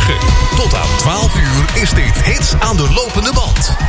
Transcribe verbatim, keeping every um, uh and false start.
negen. Tot aan twaalf uur is dit Hits aan de lopende band.